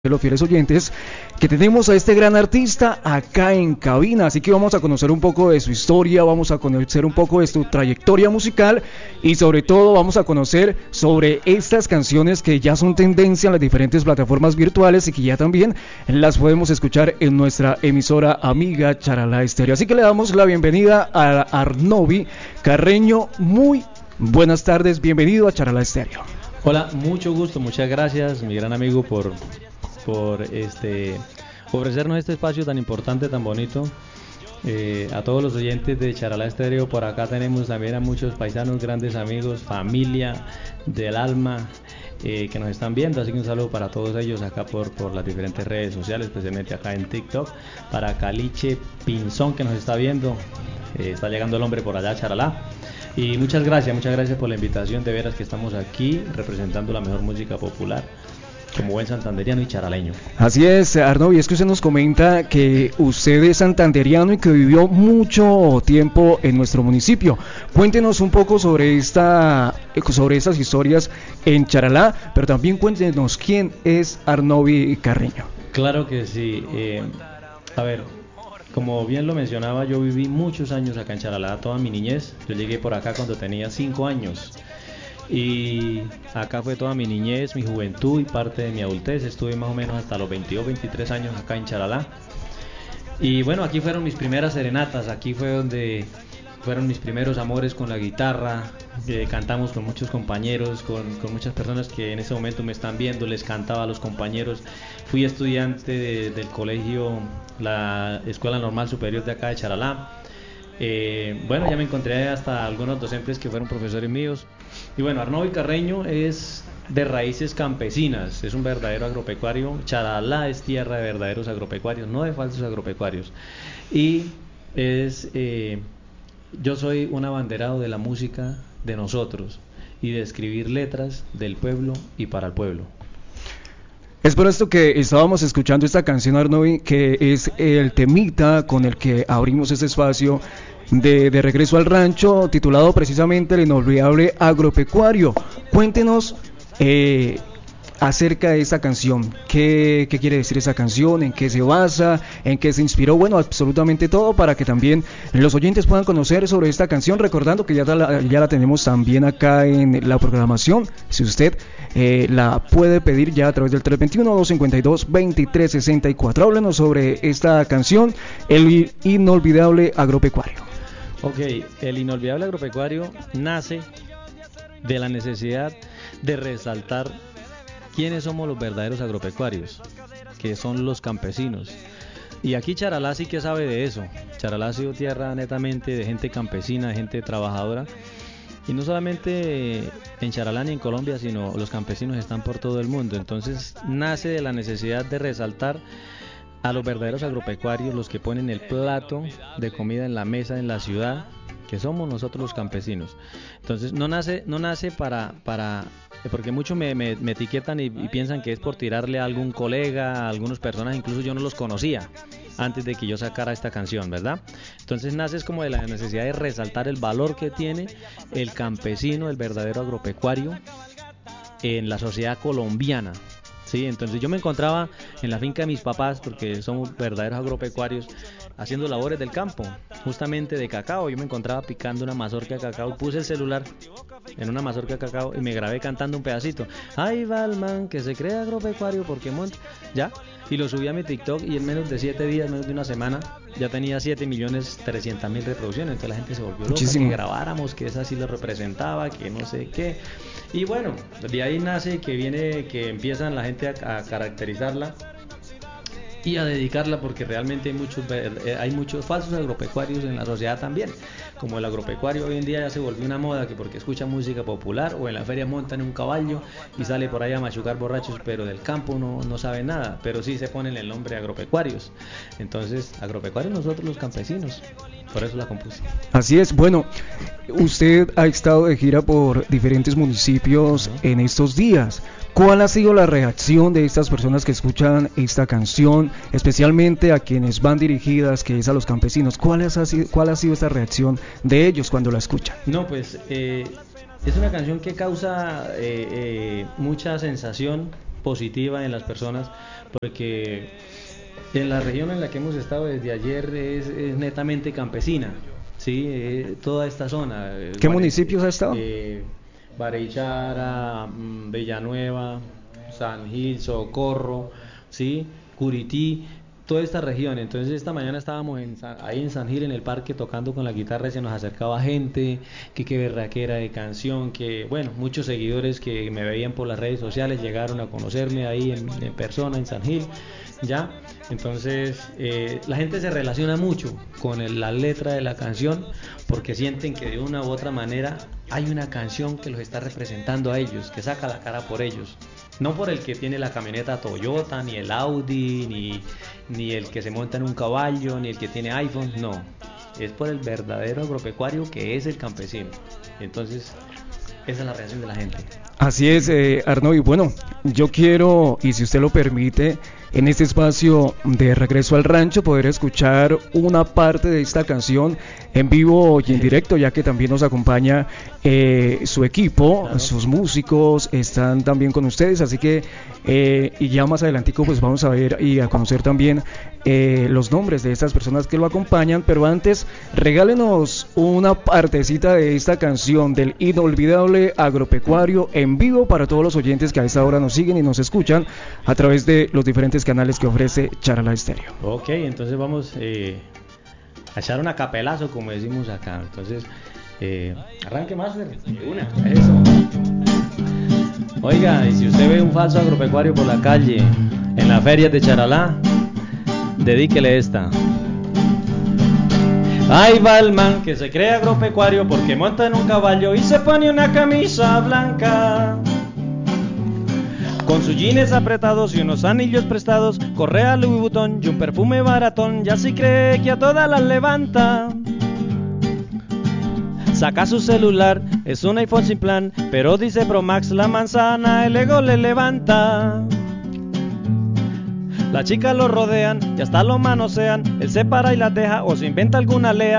los fieles oyentes que tenemos a este gran artista acá en cabina, así que vamos a conocer un poco de su historia, vamos a conocer un poco de su trayectoria musical y sobre todo vamos a conocer sobre estas canciones que ya son tendencia en las diferentes plataformas virtuales y que ya también las podemos escuchar en nuestra emisora amiga Charalá Estéreo. Así que le damos la bienvenida a Arnovi Carreño. Muy buenas tardes, bienvenido a Charalá Estéreo. Hola, mucho gusto, muchas gracias mi gran amigo por ofrecernos este espacio tan importante, tan bonito. A todos los oyentes de Charalá Estéreo, por acá tenemos también a muchos paisanos, grandes amigos, familia del alma que nos están viendo, así que un saludo para todos ellos acá por las diferentes redes sociales, especialmente acá en TikTok, para Caliche Pinzón que nos está viendo, está llegando el hombre por allá a Charalá. Y muchas gracias por la invitación, de veras que estamos aquí representando la mejor música popular como buen santanderiano y charaleño. Así es, Arnovi, es que usted nos comenta que usted es santanderiano y que vivió mucho tiempo en nuestro municipio. Cuéntenos un poco sobre estas historias en Charalá, pero también cuéntenos quién es Arnovi Carreño. Claro que sí. A ver, como bien lo mencionaba, yo viví muchos años acá en Charalá, toda mi niñez. Yo llegué por acá cuando tenía 5 años. Y acá fue toda mi niñez, mi juventud y parte de mi adultez. Estuve más o menos hasta los 22, 23 años acá en Charalá. Y bueno, aquí fueron mis primeras serenatas, aquí fue donde fueron mis primeros amores con la guitarra. Cantamos con muchos compañeros, con muchas personas que en ese momento me están viendo, les cantaba a los compañeros. Fui estudiante del colegio, la Escuela Normal Superior de acá de Charalá. Bueno, ya me encontré hasta algunos docentes que fueron profesores míos. Y bueno, Arnovi Carreño es de raíces campesinas, es un verdadero agropecuario. Charalá es tierra de verdaderos agropecuarios, no de falsos agropecuarios. Y yo soy un abanderado de la música de nosotros y de escribir letras del pueblo y para el pueblo. Es por esto que estábamos escuchando esta canción, Arnovi, que es el temita con el que abrimos este espacio de regreso al rancho, titulado precisamente El Inolvidable Agropecuario. Cuéntenos acerca de esta canción, ¿qué quiere decir esa canción? ¿En qué se basa? ¿En qué se inspiró? Bueno, absolutamente todo para que también los oyentes puedan conocer sobre esta canción, recordando que ya la tenemos también acá en la programación. Si usted la puede pedir ya a través del 321-252-2364. Háblenos sobre esta canción, El Inolvidable Agropecuario. Ok, El Inolvidable Agropecuario nace de la necesidad de resaltar quiénes somos los verdaderos agropecuarios, que son los campesinos. Y aquí Charalá sí que sabe de eso. Charalá ha sido tierra netamente de gente campesina, de gente trabajadora. Y no solamente en Charalá ni en Colombia, sino los campesinos están por todo el mundo. Entonces nace de la necesidad de resaltar a los verdaderos agropecuarios, los que ponen el plato de comida en la mesa en la ciudad, que somos nosotros los campesinos. Entonces no nace porque muchos me etiquetan y piensan que es por tirarle a algún colega, a algunas personas, incluso yo no los conocía antes de que yo sacara esta canción, ¿verdad? Entonces nace como de la necesidad de resaltar el valor que tiene el campesino, el verdadero agropecuario en la sociedad colombiana. Sí, entonces yo me encontraba en la finca de mis papás, porque somos verdaderos agropecuarios, haciendo labores del campo, justamente de cacao. Yo me encontraba picando una mazorca de cacao, puse el celular en una mazorca de cacao y me grabé cantando un pedacito. Ahí va el man que se cree agropecuario porque monta, ya, y lo subí a mi TikTok y en menos de 7 días, menos de una semana, ya tenía 7.300.000 reproducciones. Entonces la gente se volvió loca, que grabáramos, que esa sí lo representaba, que no sé qué. Y bueno, de ahí nace que empiezan la gente a caracterizarla y a dedicarla, porque realmente hay muchos falsos agropecuarios en la sociedad también. Como el agropecuario hoy en día ya se volvió una moda, que porque escucha música popular o en la feria montan un caballo y sale por ahí a machucar borrachos, pero del campo no sabe nada, pero sí se ponen el nombre agropecuarios. Entonces, agropecuarios nosotros los campesinos, por eso la compuse. Así es. Bueno, usted ha estado de gira por diferentes municipios en estos días. ¿Cuál ha sido la reacción de estas personas que escuchan esta canción, especialmente a quienes van dirigidas, que es a los campesinos? ¿Cuál ha sido esta reacción de ellos cuando la escuchan? No, pues es una canción que causa mucha sensación positiva en las personas, porque en la región en la que hemos estado desde ayer es netamente campesina, ¿sí? Toda esta zona. ¿Qué municipios ha estado? Bareichara, Villanueva, San Gil, Socorro, ¿sí? Curití, toda esta región. Entonces esta mañana estábamos ahí en San Gil, en el parque, tocando con la guitarra, y se nos acercaba gente, que berraquera de canción, que bueno, muchos seguidores que me veían por las redes sociales llegaron a conocerme ahí en persona en San Gil, ¿ya? Entonces la gente se relaciona mucho con la letra de la canción, porque sienten que de una u otra manera hay una canción que los está representando a ellos, que saca la cara por ellos. No por el que tiene la camioneta Toyota, ni el Audi, ni el que se monta en un caballo, ni el que tiene iPhone, no. Es por el verdadero agropecuario, que es el campesino. Entonces, esa es la reacción de la gente. Así es, Arnold, y bueno, yo quiero, y si usted lo permite, en este espacio de Regreso al Rancho, poder escuchar una parte de esta canción en vivo y en directo, ya que también nos acompaña su equipo, claro. Sus músicos están también con ustedes, así que y ya más adelantico pues vamos a ver y a conocer también los nombres de estas personas que lo acompañan, pero antes regálenos una partecita de esta canción del inolvidable agropecuario en vivo para todos los oyentes que a esta hora nos siguen y nos escuchan a través de los diferentes canales que ofrece Charalá Estéreo. Ok, entonces vamos a echar una capelazo, como decimos acá. Entonces arranque, Master. Una, eso. Oiga, y si usted ve un falso agropecuario por la calle, en las ferias de Charalá, dedíquele esta. Ahí va el man que se cree agropecuario porque monta en un caballo y se pone una camisa blanca, con sus jeans apretados y unos anillos prestados, correa Louis Vuitton y un perfume baratón, ya sí cree que a todas las levanta. Saca su celular, es un iPhone sin plan, pero dice Pro Max la manzana, el ego le levanta. Las chicas lo rodean y hasta lo manosean, él se para y las deja o se inventa alguna lea.